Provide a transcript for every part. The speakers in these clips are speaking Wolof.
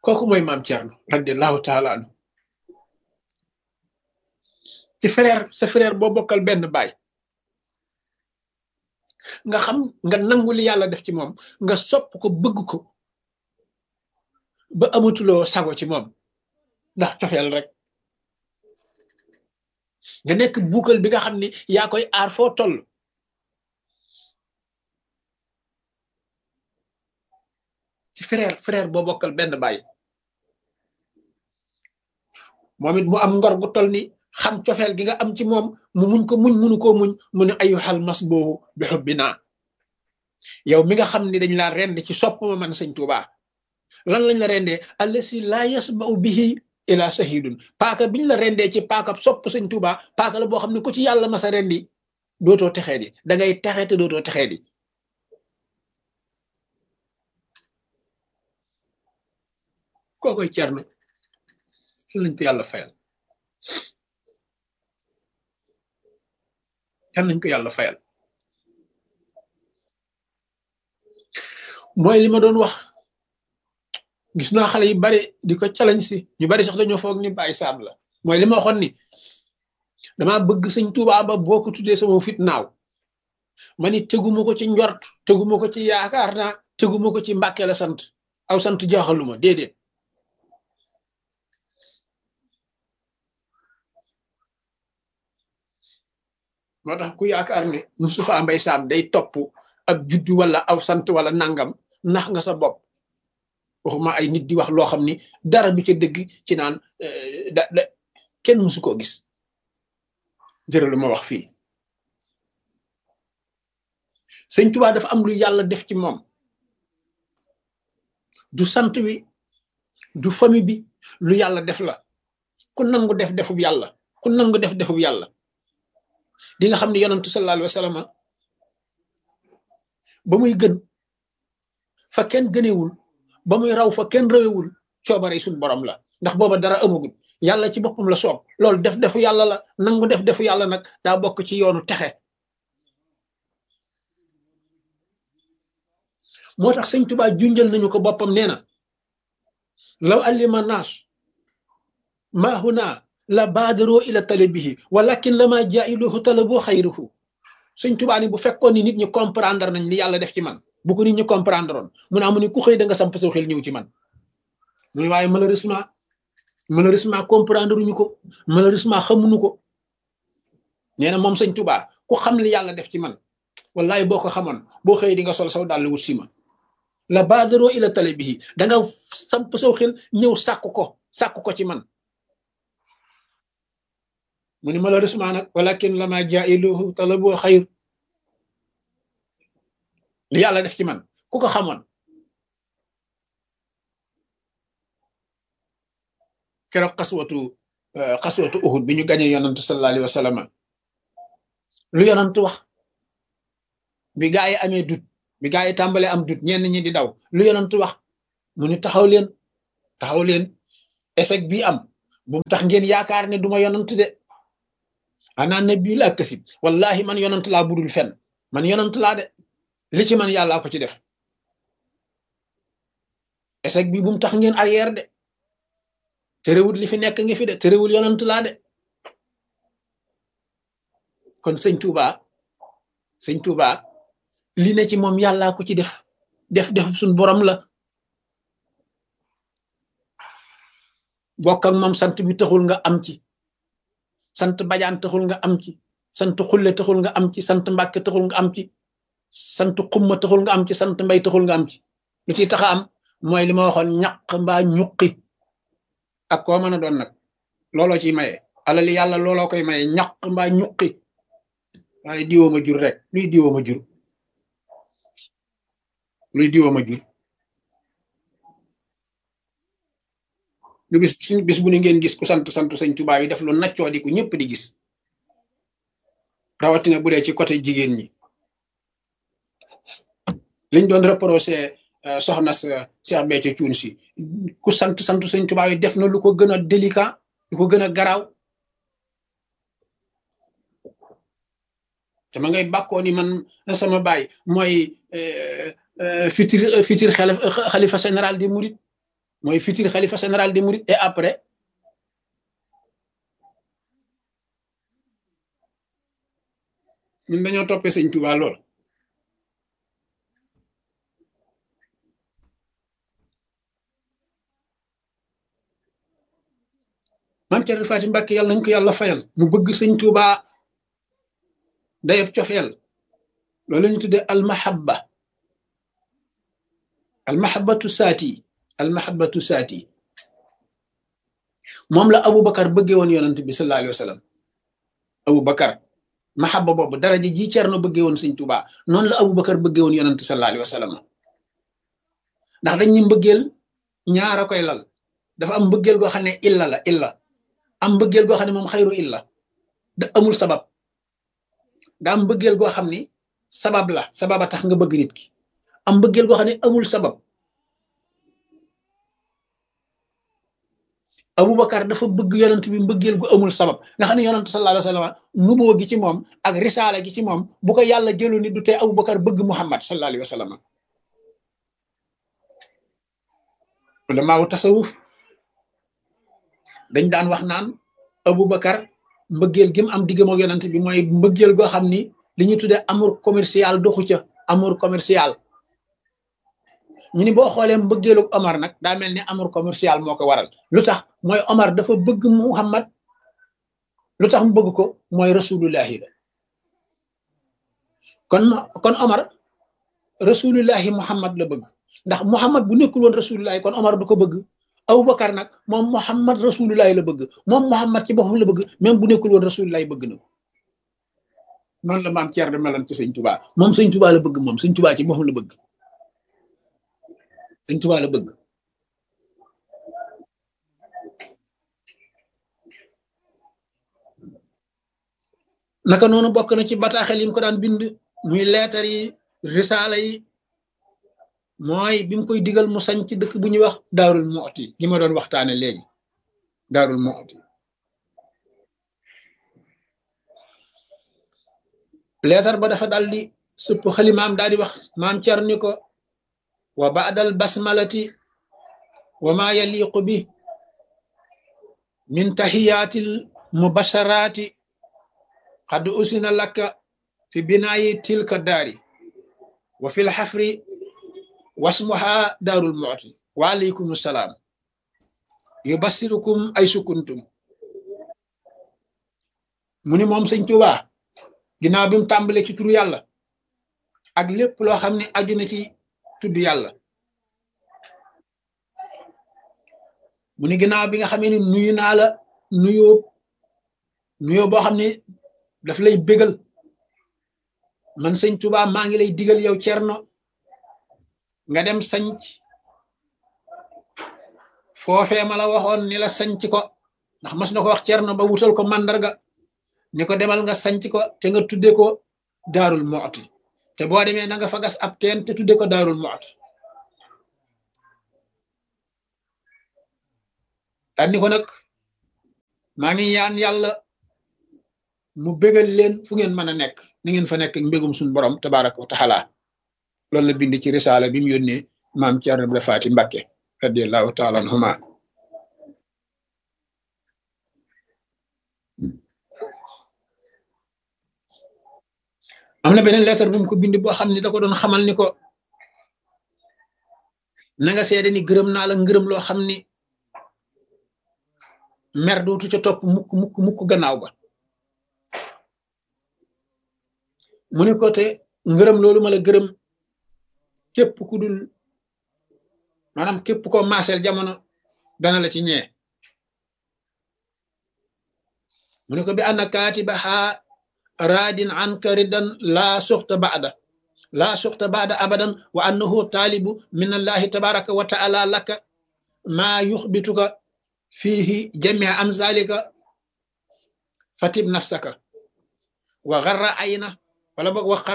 kooku mooy maam Thierno radiallahu taala anhu ci frère sa frère boo bokkal benn baay nga xam nga nangu li yàlla def ci moom nga sopp ko bëgg ko ba amatuloo sago ci moom ndax cofeel rek nga nekk buukal bi nga xam ni yaa koy aar foo toll ci frère boo bokkal benn baay moom it mu am ngor gu toll ni xam cofeel gi nga am ci moom mu muñ ko muñ munu koo muñ mu ne ayyuhal masbuhu bi hubbina yow mi nga xam ni dañ laa rend ci sopp ma man sëñ Tuuba lan lañ la rendee allasi laa yasba'u bihi ila sahidun paaka biñ la rendee ci paaka sopp sëñ Tuuba paaka la boo xam ne ku ci yàlla masa rendi dootoo texee di da ngay texe te dootoo texee di kookoy Cerno lañ ko yàlla fayal kan nañ ko yàlla fayal mooy li ma doon wax gis naa xale yu bari di ko challenge si ñu bari sax dañoo foog ni Baye Sam la mooy li ma waxoon ni dama bëgg sëñ Tuubaa ba boo ko tuddee sama fit naaw ma ni teguma ko ci njort teguma ko ci yaakaar naa teguma ko ci Mbàkke la sant aw sant jaaxaluma déedéet moo tax ku yaakaar ne Moustapha Mbaye Sam day topp ab juddu wala aw sant wala nangam nax nga sa bopp waxuma ay nit di wax loo xam ni dara du ca dëgg ci naan kenn mësu koo gis jërë lu ma wax fii sëñ Tuubaa dafa am lu yàlla def ci moom du sant wi du famille bi lu yàlla def la ku nangu def defub yàlla ku nangu def defub yàlla di nga xam ne yonantu sallallahu alayhi wa sallam ba muy gën fa kenn gënewul ba muy raw fa kenn rawewul coobare suñ borom la ndax booba dara amagul yàlla ci boppam la soob loolu def defu yàlla la nangu def defu yàlla nag daa bokk ci yoonu texe moo tax sëñ Tuubaa junjal nañu ko boppam nee na law allima naas maa huna la baadaroo ila talabihi walakin lama jaa'iluhu talaboo xayruhu sëñ Tuubaa ni bu fekkoon ni nit ñi comprendre nañ li yàlla def ci man bu ko nit ñi comprendre oon mu ne amu ni ku xëy da nga samp sa xel ñëw ci man muy waaye malheureusement comprendre uñu ko malheureusement xamuñu ko nee na moom sëñ Tuubaa ku xam li yàlla def ci man wallahi boo ko xamoon boo xëy di nga sol saw dàll wut si ma la baadaroo ila talabihi da nga samp saw xel ñëw sàkk ko ci man mu ni malheureusement nag walakin lama jaa'iluhu talaboo xayr li yàlla def ci man ku ko xamoon keroog xaswatu Uhud bi ñu gañee yonantu sallallahu alayhi wa sallam lu yonantu wax bi gaa yi amee dut bi gaa yi tàmbalee am dut ñenn ñi di daw lu yonantu wax mu ni taxaw leen échec bii am bu mu tax ngeen yaakaar ne duma yonant de ana nabi laa kasib wallahi man yonant laa budul fen man yonant laa de li ci man yàllaa ko ci def échec bi bu mu tax ngeen arrière de terewul li fi nekk ngi fi de terewul yonant laa de kon sëñ Tuubaa li ne ci moom yàllaa ko ci def suñ borom la bokk ak moom sant bi taxul nga am ci sant bajaan taxul nga am ci sant xulle taxul nga am ci sant mbàkke taxul nga am ci sant xumma taxul nga am ci sant mbay taxul nga am ci lu ciy taxa am mooy li ma waxoon ñaq mbaa ñuqi ak koo mën a doon nag looloo ciy maye alali yàlla looloo koy maye ñaq mbaa ñuqi waaye diwooma jur rek luy diwooma jur lu bis bu ni ngeen gis ku sant sëñ Tuubaa yi def lu naccoo di ku ñëpp di gis rawatina bu dee ci côté jigéen ñi liñ doon reproché soxna sa Cheikh Béthio Thioune si ku sant sëñ Tuubaa yi def na lu ko gën a délicat lu ko gën a garaaw te ma ngay bàkkoo ni man sama baay mooy futur xalifa général des mourides mooy futur xalifa général des mourides et après ñun dañoo toppee sëñ Tuubaa lool maam Cerno Faati Mbàkke yàlla nañ ko yàlla fayal mu bëgg sëñ Tuubaa dayab cofeel loolu la ñu tuddee almahabatu saati moom la Aboubacar bëggee woon yonent bi sallallahu alayhi wa sallam Aboubacar mahabba boobu daraja ji Cerno bëggee woon sëñ Tuubaa noonu la Aboubacar bëggee woon yonent sallallahu alayhi wa sallam ndax dañ ñu mbëggeel ñaara koy lal dafa am mbëggeel goo xam ne illa am mbëggeel goo xam ne moom xayru illa da amul sabab da am mbëggeel goo xam ni sababa tax nga bëgg nit ki am mbëggeel goo xam ne amul sabab Aboubacar dafa bëgg yonent bi mbëggeel gu amul sabab nga xam ne yonent sallallahu alayhi wa sallam nuboo gi ci moom ak risaala gi ci moom bu ko yàlla jëlu ni du tee Aboubacar bëgg Muhammad sallallahu alayhi wa sallam ulamaawu tasawuf dañ daan wax naan Aboubacar mbëggeel gi mu am diggam ak yonent bi mooy mbëggeel goo xam ni li ñu tuddee amour commercial doxu ca amour commercial ñu ni boo xoolee mbëggeelu Omar nag daa mel ni amour commercial moo ko waral lu tax mooy Omar dafa bëgg Muhammad lu tax mu bëgg ko mooy rasulullahi la kon Omar rasulullahi Muhammad la bëgg ndax Muhammad bu nekkul woon rasulullahi kon Omar du ko bëgg Aboubacar nag moom Muhammad rasulullahi la bëgg moom Muhammad ci boppam la bëgg même bu nekkul woon rasulullahi bëgg na ko noonu la maam Thierno meloon ci sëñ Tuubaa moom sëñ Tuubaa la bëgg moom sëñ Tuubaa ci boppam la bëgg sëñ Tuubaa la bëgg naka noonu bokk na ci bataaxel yi mu ko daan bind muy leetar yi risaala yi mooy bi mu koy digal mu sañ ci dëkk bu ñuy wax Daarul Muxti gi ma doon waxtaane léegi Daarul Muxti leetar ba dafa daal di sëpp xalimaam daal di wax maam Cerno ni ko wa baadal basmalati wa ma yaliqu bi min tahiyaatil mubasharaati qad usina laka fi binaayi tilka daari wa fil xafri wasmuha daarul mu'ti wa aleykum salaam yubassirukum ay sukuntum mu ni moom sëñ Tuubaa ginnaaw bi mu tàmbalee ci turu yàlla ak lépp loo xam ne aju na ci tudd yàlla mu ni ginnaaw bi nga xamee ni nuyu naa la nuyoo boo xam ne daf lay bégal man sëñ Tuubaa maa ngi lay digal yow Cerno nga dem sanc foofee ma la waxoon ni la sanc ko ndax mas na ko wax Cerno ba wutal ko màndarga ni ko demal nga sanc ko te nga tudde ko Daarul Muxti te boo demee na nga fa gas ab teen te tudde ko Daarul Muxti daan ni ko nag maa ngi ñaan yàlla mu bégal leen fu ngeen mën a nekk ni ngeen fa nekk mbégum suñu borom tabaraka wa taala loolu la bind ci risaala bi mu yónnee maam Cerno Ibra Faati Mbàkke radiyallahu taala anhuma am na beneen lettre bu mu ko bind boo xam ne da ko doon xamal ni ko na nga seede ni gërëm naa la ngërëm loo xam ni mer dootu ca topp mukk gannaaw ba mu ne ko te ngërëm loolu ma la gërëm képp ku dul maanaam képp ko maaseel jamono dana la ci ñee mu ne ko bi anna kaatibaha raadin anka ridan laa suxta baada abadan wa annahu taalibu min allahi tabaraka wa taala laka maa yuxbituka fiihi jamia am zalika fatib nafsaka wa xarra ayna wala boog wa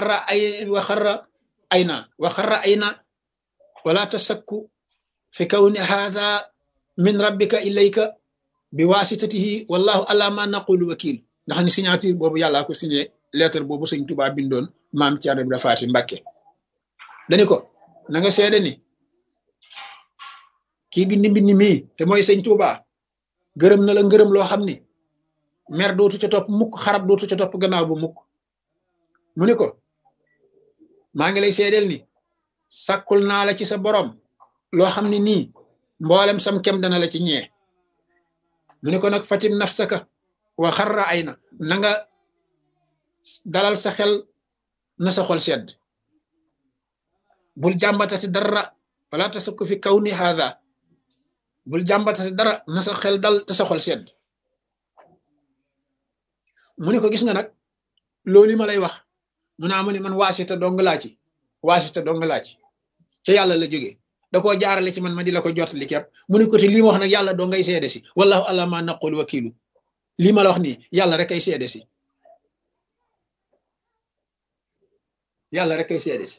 xarra ayna wala tasakku fi kawni hadha min rabbika ilayka bi wasitatihi wallahu ala ma naqulu wakil ndax ni signature boobu yàllaa ko signé lettre boobu sëñ Tuubaa bindoon maam Cerno Ibra Faati Mbàkke dani ko na nga seede ni kii bind mii te mooy sëñ Tuuba gërëm na la ngërëm loo xam ni mer dootu ca topp mukk, xarab dootu ca topp gannaaw ba mukk. mu ni ko maa ngi lay seedeel ni sàkkul naa la ci sa borom loo xam ne nii mboolem sam kem dana la ci ñee. mu ni ko nag fatim nafsaka wa xarra ay na nga dalal sa xel na sa xol sedd, bul jàmbatati dara wala tasukku fi kaw ni haada, bul jàmbatati dara na sa xel dal te sa xol sedd. mu ni ko gis nga nag loolu ma lay wax mu naa mu ni man waasita dong laa ci ca yàlla la jógee, da koo jaarale ci man ma di la ko jottali képp. mu ni ko te lii ma wax nag yàlla doo ngay seede si, wallahu ala ma naqul wakilu. lii ma la wax nii yàlla rek ay seede si, yàlla rek ay seede si.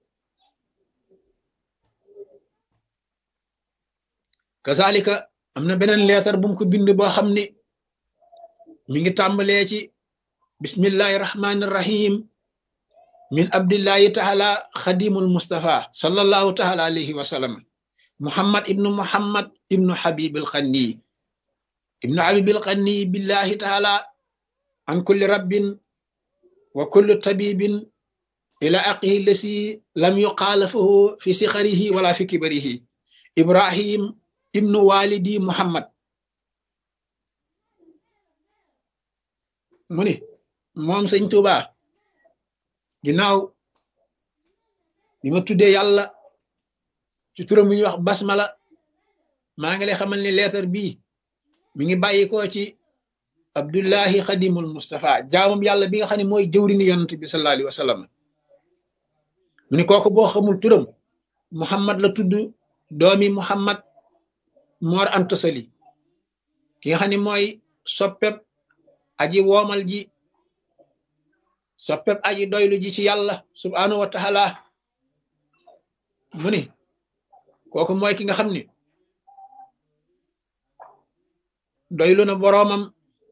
kazalika am na beneen leetar bu mu ko bind boo xam ni mi ngi tàmbalee ci bismillahi rahmani rahim min abdillahi taala xadimul mustafa sallallahu taala alayhi wa sallam muhammad ibnu habibil xanni billahi taala an kulli rabbin wa kulli tabibin ila aqihi lasi lam yuqaalafahu fi sixarihi wala fi kibarihi ibrahim ibnu walidi muhammad. mu ni moom sëñ Tuuba ginnaaw bi ma tuddee yàlla ci turam bi ñuy wax basmala, maa ngi lay xamal ni leetar bii mi ngi bàyyi ko ci abdullahi xadimul mustafa, jaamam yàlla bi nga xam ne mooy jëwrini yonent bi sallallahu alayhi wa sallam. mu ni kooku boo xamul turam muhammad la tudd, doomi muhammad Mor Anta Sali, ki nga xam ne mooy soppeb aji woomal ji, soppeb aji doylu ji ci yàlla subhanahu wa taala. mu ni kooku mooy ki nga xam ni doylu na boroomam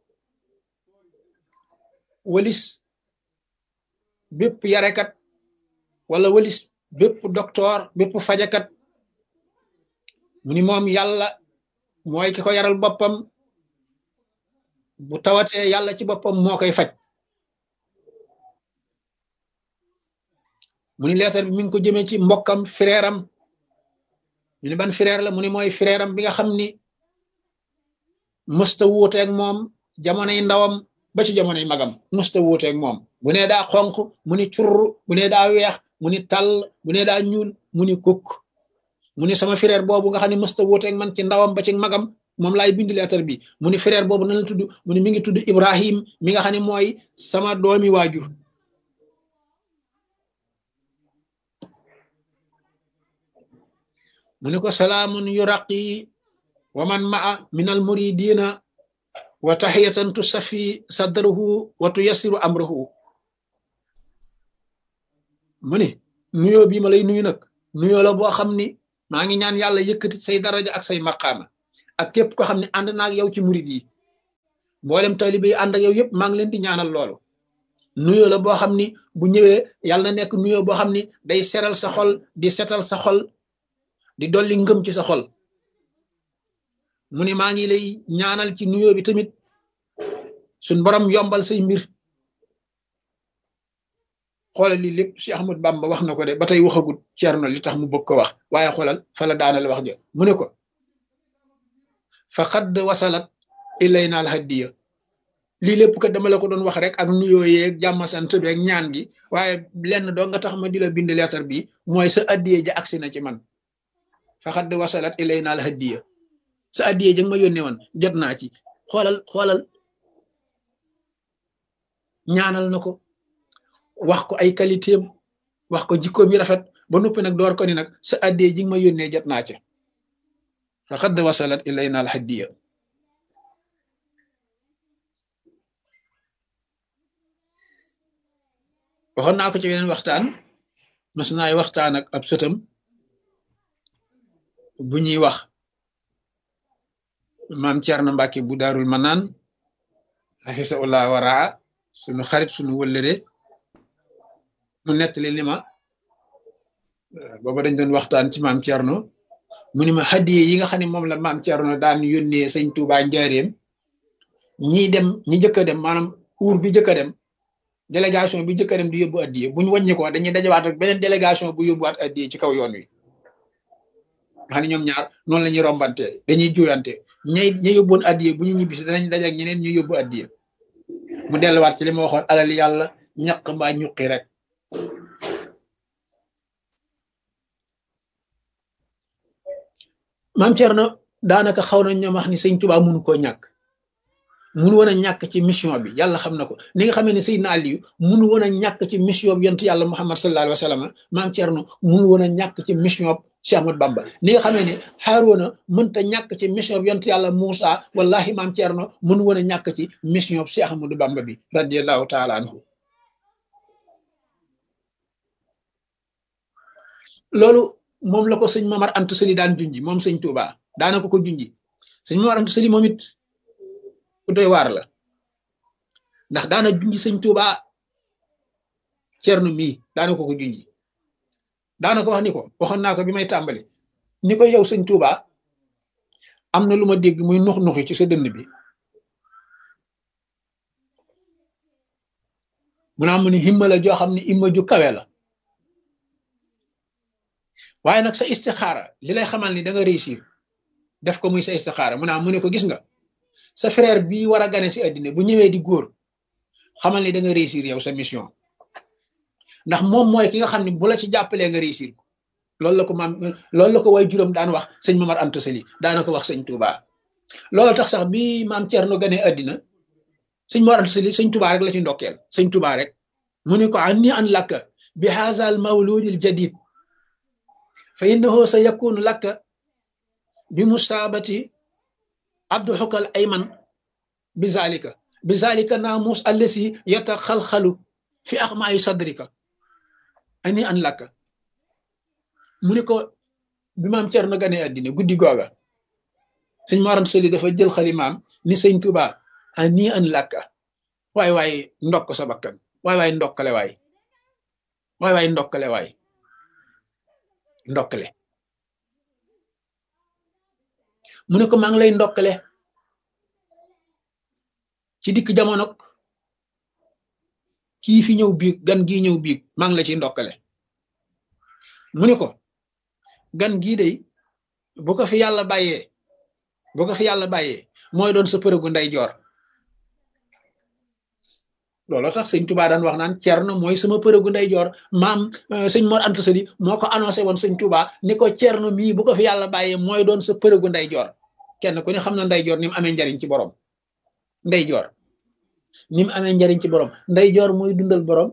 walis bépp yarekat wala walis bépp docteur, bépp fajakat. mu ni moom yàlla mooy ki ko yaral boppam, bu tawatee yàlla ci boppam moo koy faj. mu ni leetar bi mi ngi ko jëmee ci mbokkam frère am. ñu ni ban frère la? mu ni mooy frère am bi nga xam ni mësta wuuteeg moom jamonoy ndawam ba ci jamonoy magam, mësta wuuteeg moom. bu nee daa xonq mu ni curr, bu nee daa weex mu ni tàll, bu nee daa ñuul mu ni kukk. mu ni sama frère boobu nga xam ne mësta wuuteeg man ci ndawam ba ci magam, moom laay bind leetar bi. mu ni frère boobu nan la tudd? mu ni mi ngi tudd Ibrahim mi nga xam ne mooy sama doomi waajur. mu ni ko salaamun yuraqi wa man maa min al muridina wa tahiyatan tusafi sadrahu wa tuyassiru amrahu. mu ni nuyoo bii ma lay nuyu nag nuyoo la boo xam ni maa ngi ñaan yàlla yëkkati say daraja ak say maqaama ak képp ko xam ne ànd naag yow ci murid yi, mboolem taalibe yi ànd ak yow yëpp maa ngi leen di ñaanal loolu. nuyoo la boo xam ni bu ñëwee yàlla na nekk nuyoo boo xam ni day seral sa xol, di setal sa xol, di dolli ngëm ci sa xol. mu ni maa ngi lay ñaanal ci nuyoo bi tamit suñ borom yombal say mbir. xoolal lii lépp Cheikh Ahmad Bamba wax na ko de ba tey waxagut Ceerno li tax mu bëgg ko wax, waaye xoolal fa la daanal wax ja. mu ne ko fa xadd wasalat ilayna al hadiya. lii lépp kat dama la ko doon wax rek ak nuyoo yeeg jàmm sant beeg ñaan gi, waaye lenn doo nga tax ma di la bind leetar bi mooy sa addiye ja agsi na ci man. fa xadd wasalat ilayna al hadiya, sa addiye ja nga ma yónnee woon jot naa ci. xoolal ñaanal na ko, wax ko ay qualité am, wax ko jikkoom yi rafet ba noppi nag door ko ni nag sa addiye ji nga ma yónnee jot naa ca. fa xadd wasalat ilayna al hadiya. waxoon naa ko ci yeneen waxtaan, mas naay waxtaan ak ab sëtam bu ñuy wax maam Cerno Mbàkke bu Daarul Manaan hafisahullah waraa, sunu xarit sunu wëllëre. mu nettali li ma booba dañ doon waxtaan ci maam Cerno mu ni ma hadiye yi nga xam ne moom la maam Thierno daan yónnee sëñ Touba njaareem ñii dem ñi jëkk a dem maanaam uur bi jëkk a dem délégation bi jëkk a dem di yóbbu addiye bu ñu wàññi ko dañuy dajawaat ak beneen délégation bu yóbbuwaat addiye ci kaw yoon wi nga xam ne ñoom ñaar noonu la ñuy rombante dañuy juyante ña yóbboon addiye bu ñu ñibbisi danañ daje ak ñeneen ñu yóbbu addiye mu delluwaat ci li ma waxoon alal yàlla ñaq mbaa ñuqi rek maam Thierno daanaka xaw nañ ñoom wax ni sëñ Tuubaa mënu koo ñàkk munu woon a ñàkk ci mission bi yàlla xam na ko ni nga xamee ne Seydina Aliyu munu woon a ñàkk ci mission bi yontu yàlla Muhammad sallallahu alayhi wa sallam maam Thierno munu woon a ñàkk ci mission bi Cheikh Ahmadou Bamba ni nga xamee ne Haaruna mënta ñàkk ci mission bi yontu yàlla Moussa wallahi maam Thierno munu woon a ñàkk ci mission bi Cheikh Ahmadou Bamba bi radiyallahu taala anhu loolu moom la ko sëñ Mamar Anta Sali daan junji moom sëñ Touba daana ko junji sëñ Mamar Anta Sali moom it ku doy waar la ndax daana junji sëñ Touba Thierno mii daana ko junji daana ko wax ni ko waxoon naa ko bi may tàmbali ni ko yow sëñ Touba am na lu ma dégg muy nux nuxi ci sa dënn bi mu naa mu ni himma la joo xam ne himma ju kawe la waaye nag sa istixaara li lay xamal ni da nga réussir def ko muy sa istixaara mu naa mu ne ko gis nga sa frère bii war a gane si àddina bu ñëwee di góor xamal ni da nga réussir yow sa mission ndax moom mooy ki nga xam ne bu la ci jàppalee nga réussir ko loolu la ko way juróom daan wax sëñ Mamar Anta Sali daana ko wax sëñ Touba loolu tax sax bi maam Thierno gane àddina sëñ Mamar Anta Sali sëñ Touba rek la ci ndokkeel sëñ Touba rek mu ne ko anni an lakka bi haazal mawludil jadid fa innahu sa yakunu lakka bi musaabati abduxukal ayman bi zalika naamus allasi yataxalxalu fi axmaayi sadrika ani an lakka mu ni ko bi maam Thierno gane àddina guddi googa sëñ Mor Anta Sali dafa jël xalimaam ni sëñ Touba ani an lakka waay ndokk sa bakkan waay ndokkale waay ndokkale waay ndokkale mu ne ko maa ngi lay ndokkale ci dikk jamonok kii fi ñëw biig gan gii ñëw biig maa ngi la ci ndokkale mu ne ko gan gii day bu ko fi yàlla bàyyee mooy doon sa përëgu nday joor looloo tax sëñ Touba daan wax naan Thierno mooy sama përëgu nday joor maam sëñ Mor Anta Sali moo ko annoncé woon sëñ Touba ni ko Thierno mii bu ko fi yàlla bàyyee mooy doon sa përëgu nday joor kenn ku ne xam na nday joor ni mu amee njariñ ci borom nday joor ni mu amee njariñ ci borom nday joor mooy dundal borom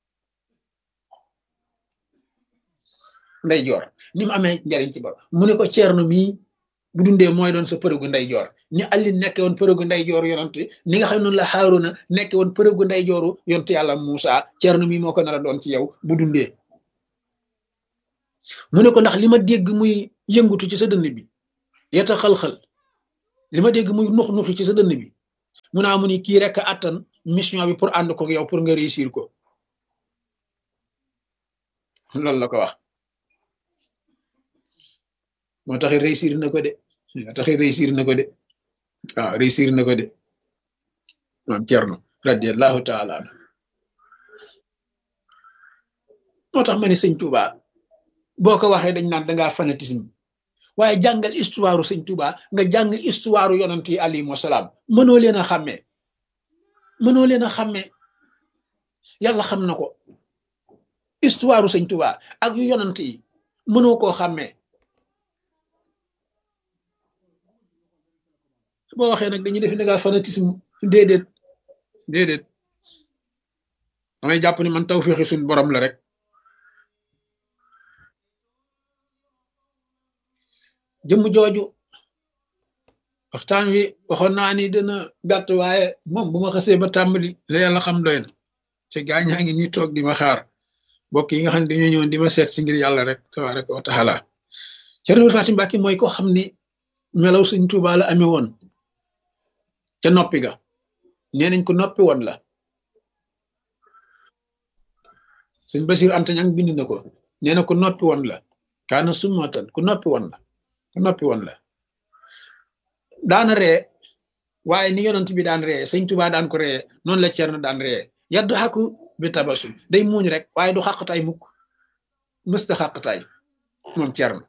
nday joor ni mu amee njariñ ci borom mu ne ko Thierno mii bu dundee mooy doon sa përëgu nday joor ni Ali nekke woon përëgu nday joor yonent ni nga xam ne noonu la Haaruna nekke woon përëgu nday jooru yonent yàlla Moussa Thierno mii moo ko nar a doon ci yow bu dundee mu ne ko ndax li ma dégg muy yëngutu ci sa dënn bi yeta xal-xal li ma dégg muy nux nuxi ci sa dënn bi mu naa mu ni kii rek attan mission bi pour ànd ko yow pour nga réussir ko loolu la ko wax moo tax réussir na ko de waaw réussir na ko de maam Thierno radiyallahu taala anhu moo tax ma ne sëñ Touba boo ko waxee dañ naan dangaa fanatisme waaye jàngal histoire sëñ Touba nga jàng histoire yonent yi alayhimu salaam mënoo leen a xàmmee yàlla xam na ko histoire sëñ Touba ak yu yonent yi mënoo koo xàmmee boo waxee nag dañuy def dangaa fanatisme déedéet damay jàpp ni man tawfeexi suñ borom la rek jëmm jooju waxtaan wi waxoon naa ni dina gàtt waaye moom bu ma xasee ba tàmbali la yàlla xam doy na te gaañaa ngi ñuy toog di ma xaar mbokk yi nga xam ne dañoo ñëwoon di ma seet si ngir yàlla rek tabaaraka wa taala Cerno Fatim Mbàkke mooy ko xam ni melaw Sëñ Tuubaa la amee woon ca noppi ga nee nañ ko noppi woon la Sëñ Basiir Anta Ñaŋ bind na ko nee na ko noppi woon la kaana summatan ku noppi woon la noppi woon la daana ree waaye ni yonent bi daan ree sëñ Tuubaa daan ko ree noonu la Cerno daan ree yaddu xàkku bi tabasul day muuñ rek waaye du xàqtaay mukk mësta xàqtaay moom Cerno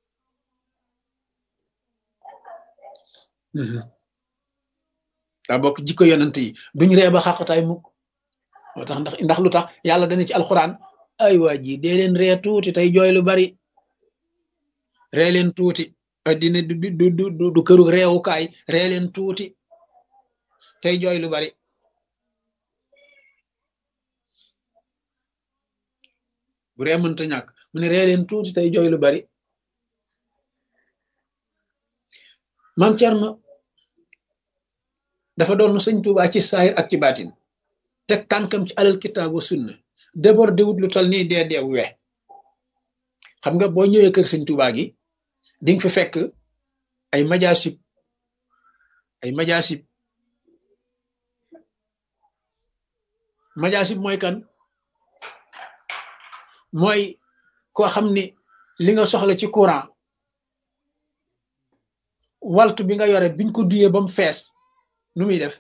daa bokk jikko yonent yi duñ ree ba xàqtaay mukk moo tax ndax lu tax yàlla dana ci alxuraan ay waa ji dee leen ree tuuti tey jooy lu bari ree leen tuuti addina du këru reewukaay ree leen tuuti tey jooy lu bari bu ree mënta ñàkk mu ne ree leen tuuti tey jooy lu bari maam Cerno dafa doon sëñ Tuubaa ci saahir ak ci baatin teg tànkam ci alal kitaab wa sunna débordé wut lu tol nii dee we xam nga boo ñëwee kër sëñ Tuubaa gi di nga fi fekk ay majaasib mooy kan mooy koo xam ni li nga soxla ci courant waltu bi nga yore biñ ko duyee ba mu fees nu muy def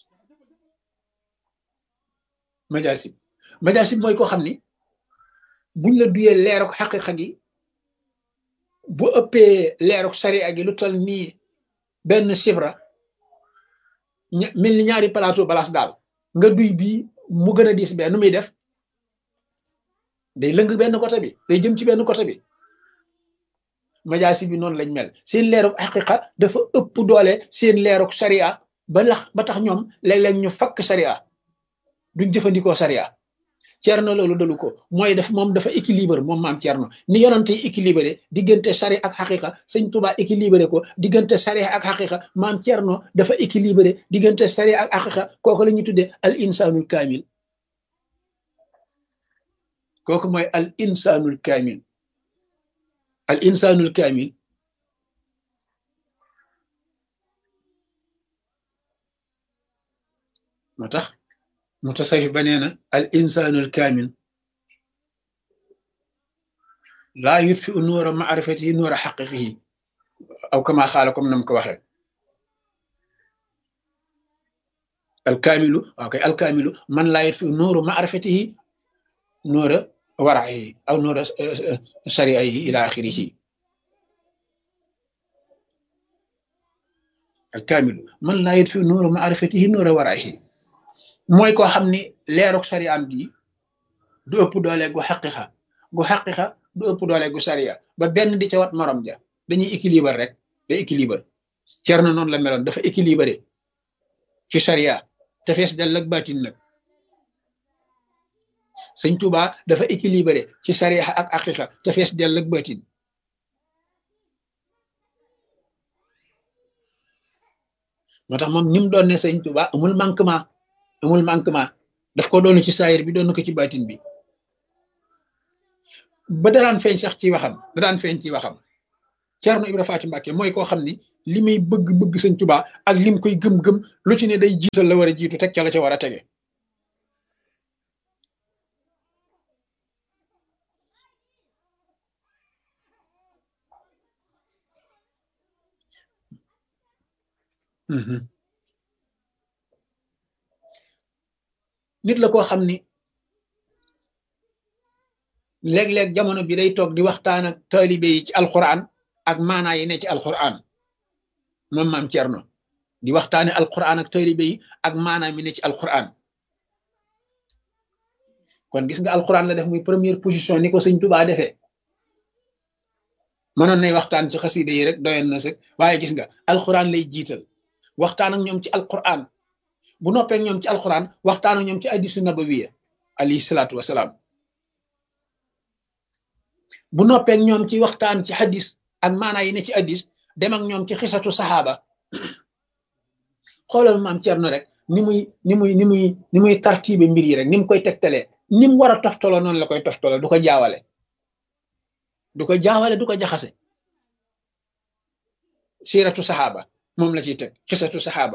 majaasib mooy koo xam ni buñ la duyee leeruk xaqiqa gi bu ëppee leeruk sariya gi lu tol nii benn sifra mel ni ñaari plateau balaas daal nga duy bii mu gën a diis bee nu muy def day lëng benn côté bi day jëm ci benn côté bi majaasib bi noonu lañ mel seen leeruk xaqiqa dafa ëpp doole seen leeruk sariya ba tax ñoom léeg-léeg ñu fakk sariya duñ jëfandikoo sariya Cerno loolu dalu ko mooy moom dafa équilibre moom maam Cerno ni yonante yi équilibré diggante sari ak xaqiqa sëñ Tuubaa équilibré ko diggante sari ak xaqiqa maam Cerno dafa équilibré diggante sari ak xaqiqa kooku la ñuy tuddee al insanul kaamil kooku mooy al insanul kaamil moo tax mutasawif ba nee na al insanul kaamil laa yutfi u nuura maarifatihi nuura xaqiqihi aw kama xaala comme nam ko waxee alkaamilu waaw kay alkaamilu man laa yutfi u nuuru maarifatihi nuura waraihi aw nuura sariaihi ila axirihi alkaamilu man laa yutfi u nuuru maarifatihi nuura waraihi mooy koo xam ni leeruk sariyaam gi du ëpp doole gu xaqiqa du ëpp doole gu sariya ba benn di ca wat morom ja dañuy équilibre rek day équilibre Cerno noonu la meloon dafa équilibré ci sariya te fees dell ak baatin nag sëñ Tuubaa dafa équilibré ci sariya ak xaqiqa te fees dell ak baatin moo tax moom ni mu doon ne sëñ Tuubaa amul manquement daf ko doon ci saayir bi doon ko ci baatin bi ba daraan feeñ sax ci waxam Cerno Ibra Faati Mbàkke mooy koo xam ni li muy bëgg sëñ Tuubaa ak lim koy gëm-gëm lu ci ne day jiital la war a jiitu teg ca la ca war a tege nit la koo xam ni léeg-léeg jamono bi day toog di waxtaan ak taalibe yi ci alquran ak maanaa yi ne ci alquran moom maam Cerno di waxtaane alquran ak taalibe yi ak maanaa mi ne ci alquran kon gis nga alquran la def muy première position ni ko sëñ Tuubaa defee mënoon nay waxtaan ci xasida yi rek doyoon na sëg waaye gis nga alquran lay jiital waxtaan ak ñoom ci alquran bu noppee ñoom ci alquran waxtaan ak ñoom ci hadiisu nabawiya alayhi salaatu wasalaam bu noppee ñoom ci waxtaan ci hadis ak maanaa yi ne ci hadis dem ak ñoom ci xisatu saxaaba xoolal maam Cerno rek ni muy tartibe mbir yi rek ni mu koy tegtalee ni mu war a toftaloo noonu la koy toftaloo du ko jaawale du ko jaxase siiratu saxaaba moom la ciy teg xisatu saxaaba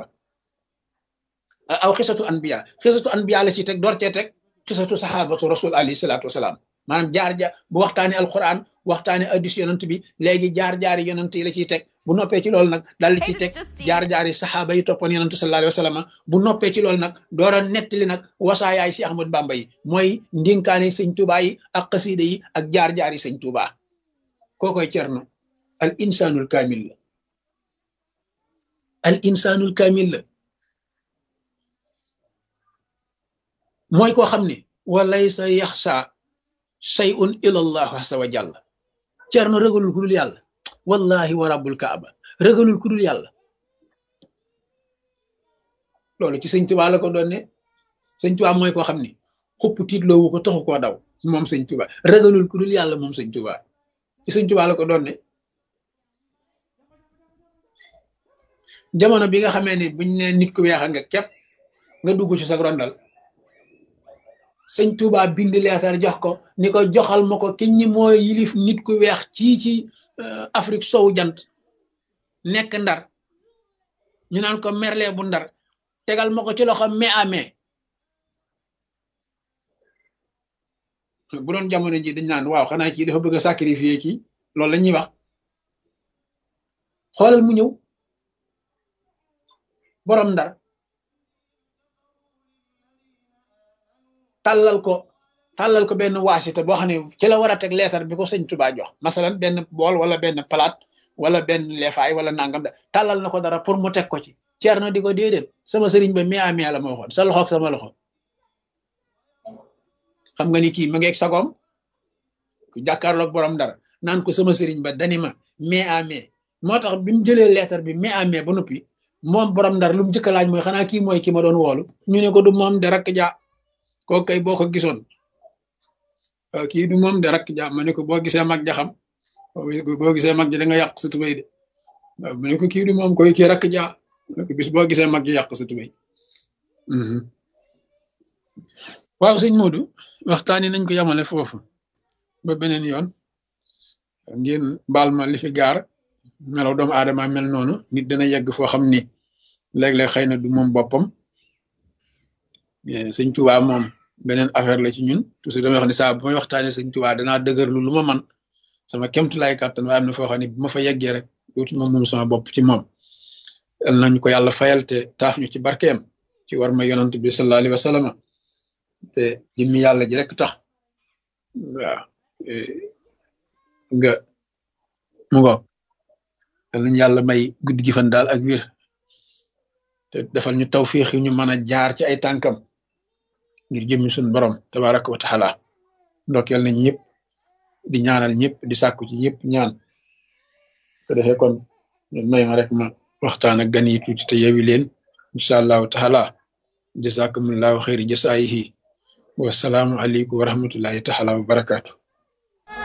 aw xisatu anbiya la ciy teg door cee teg xisatu saxaabatu rasul alayhi salaatu wasalaam maanaam jaar bu waxtaane alquran waxtaane addis yonent bi léegi jaar-jaari yonent yi la ciy teg bu noppee ci loolu nag daal di ciy teg jaar-jaari saxaaba yi toppoon yonent sallallahu alayhi wa sallam bu noppee ci loolu nag door a nettali nag wasaayaay si Ahmad Bamba yi mooy ndinkaane sëñ Tuubaa yi ak xasiida yi ak jaar-jaari sëñ Tuubaa kookoy Cerno al insanul kaamil la al insanul kaamil la mooy koo xam ne walaysa yaxsa shay'un ila allah azza wa jalla Cerno ragalul ku dul yàlla wallahi wa rabbul kaaba ragalul ku dul yàlla loolu ci sëñ Tuubaa la ko doon ne sëñ Tuubaa mooy koo xam ne xupp tiitloowu ko taxu koo daw moom sëñ Tuubaa ragalul ku dul yàlla moom sëñ Tuubaa ci sëñ Tuubaa la ko doon ne jamono bi nga xamee ne buñ ne nit ku weex nga képp nga dugg ci sa rondal sëñ Tuubaa bind leetar jox ko ni ko joxal ma ko ki ñi mooy yilif nit ku weex ci Afrique sowu jant nekk Ndar ñu naan ko Merle bu Ndar tegal ma ko ci loxo main à main bu doon jamono ji dañ naan waaw xanaa kii dafa bëgg a sacrifier kii loolu la ñuy wax xoolal mu ñëw borom Ndar tàllal ko benn waasita boo xam ne ci la war a teg leetar bi ko sëñ Tuubaa jox masalan benn bool wala benn palaat wala benn leefaay wala nangam da tàllal na ko dara pour mu teg ko ci Cerno di ko déedéet sama sëriñ ba mi amee la ma waxoon sa loxo ak sama loxo xam nga ni kii ma ngeeg sagoom ku jàkkaarloog borom Ndar naan ko sama sëriñ ba dani ma mais amee moo tax bi mu jëlee leetar bi mais amee ba noppi moom borom Ndar lu mu njëkk a laaj mooy xanaa kii mooy ki ma doon woolu ñu ne ko du moom de rakk ja kooku kay boo ko gisoon kii du moom de rakk ja ma ne ko boo gisee mag ja xam boo gisee mag ja da nga yàq sa tubéy de waaw ma ne ko kii du moom koy kii rakk ja bis boo gisee mag ja yàq sa tubéy waaw sëñ Modou waxtaani nañ ko yamale foofu ba beneen yoon ngeen baal ma li fi gaar melaw doomu aadama mel noonu nit dana yegg foo xam ni léeg-léeg xëy na du moom boppam sëñ Tuubaa moom beneen affaire la ci ñun toujours damay wax ne saa bu may waxtaanee sëñ Tuubaa danaa dëgërlu lu ma man sama kéemtulaay kàttan waaye am na foo xam ne bu ma fa yeggee rek dootuma moom sama bopp ci moom yal nañu ko yàlla fayal te taaf ñu ci barkeem ci war ma yonant bi sallallahu alayhi wa sallam te jëmmi yàlla ji rek tax waaw nga mu ngo yal nañu yàlla may guddi gi fan daal ak wér te defal ñu tawfiix yi ñu mën a jaar ci ay tànkam ngir jëmmi suñu borom tabaraka wa taala ndokkeel nañ ñëpp di ñaanal ñëpp di sàkku ci ñëpp ñaan ko defee kon may ma rek ma waxtaan ak gan yi tuuti te yewi leen incha allahu taala jazakumullahu xayri jasaayihi wasalaamu aleykum wa rahmatullahi taala wa barakaatu